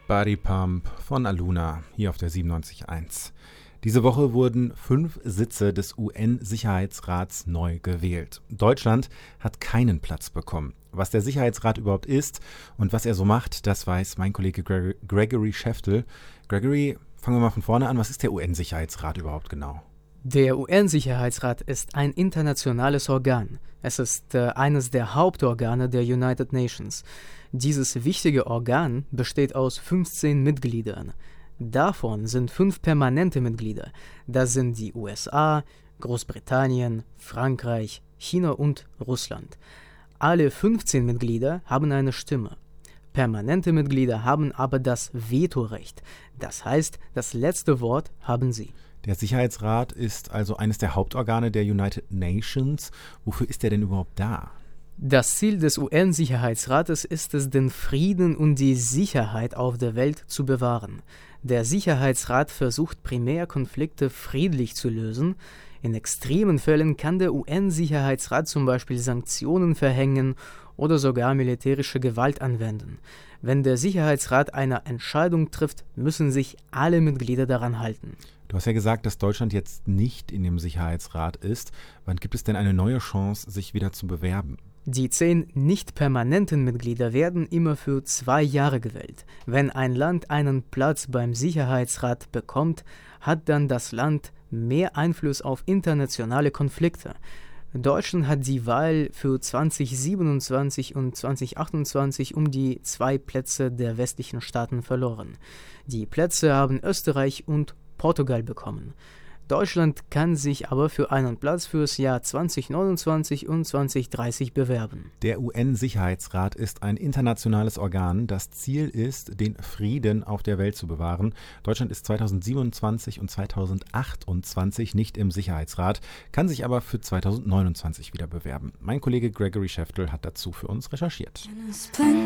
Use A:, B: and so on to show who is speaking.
A: Body Pump von Aluna hier auf der 97.1. Diese Woche wurden 5 Sitze des UN-Sicherheitsrats neu gewählt. Deutschland hat keinen Platz bekommen. Was der Sicherheitsrat überhaupt ist und was er so macht, das weiß mein Kollege Gregory Schäftel. Gregory, fangen wir mal von vorne an. Was ist der UN-Sicherheitsrat überhaupt genau?
B: Der UN-Sicherheitsrat ist ein internationales Organ. Es ist eines der Hauptorgane der United Nations. Dieses wichtige Organ besteht aus 15 Mitgliedern. Davon sind 5 permanente Mitglieder. Das sind die USA, Großbritannien, Frankreich, China und Russland. Alle 15 Mitglieder haben eine Stimme. Permanente Mitglieder haben aber das Vetorecht. Das heißt, das letzte Wort haben sie.
A: Der Sicherheitsrat ist also eines der Hauptorgane der United Nations. Wofür ist er denn überhaupt da?
B: Das Ziel des UN-Sicherheitsrates ist es, den Frieden und die Sicherheit auf der Welt zu bewahren. Der Sicherheitsrat versucht primär, Konflikte friedlich zu lösen. In extremen Fällen kann der UN-Sicherheitsrat zum Beispiel Sanktionen verhängen oder sogar militärische Gewalt anwenden. Wenn der Sicherheitsrat eine Entscheidung trifft, müssen sich alle Mitglieder daran halten.
A: Du hast ja gesagt, dass Deutschland jetzt nicht in dem Sicherheitsrat ist. Wann gibt es denn eine neue Chance, sich wieder zu bewerben?
B: Die 10 nicht permanenten Mitglieder werden immer für 2 Jahre gewählt. Wenn ein Land einen Platz beim Sicherheitsrat bekommt, hat dann das Land mehr Einfluss auf internationale Konflikte. Deutschland hat die Wahl für 2027 und 2028 um die 2 Plätze der westlichen Staaten verloren. Die Plätze haben Österreich und Portugal bekommen. Deutschland kann sich aber für einen Platz fürs Jahr 2029 und 2030 bewerben.
A: Der UN-Sicherheitsrat ist ein internationales Organ. Das Ziel ist, den Frieden auf der Welt zu bewahren. Deutschland ist 2027 und 2028 nicht im Sicherheitsrat, kann sich aber für 2029 wieder bewerben. Mein Kollege Gregory Schäftel hat dazu für uns recherchiert.